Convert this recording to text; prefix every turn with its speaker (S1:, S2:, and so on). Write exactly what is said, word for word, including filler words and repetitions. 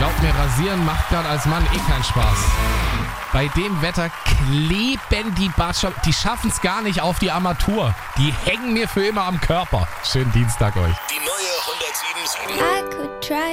S1: Glaubt mir, rasieren macht gerade als Mann eh keinen Spaß. Bei dem Wetter kleben die Bartstoppeln. Die schaffen es gar nicht auf die Armatur. Die hängen mir für immer am Körper. Schönen Dienstag euch.
S2: Die neue hundertsieben Komma sieben.
S3: I could try